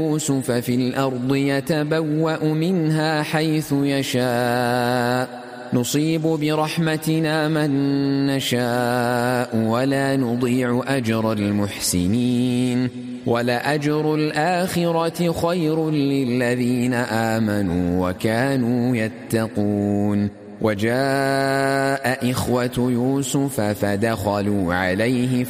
يوسف في الأرض يتبوأ منها حيث يشاء نصيب برحمتنا من نشاء ولا نضيع أجر المحسنين ولأجر الآخرة خير للذين آمنوا وكانوا يتقون وجاء إخوة يوسف فدخلوا عليه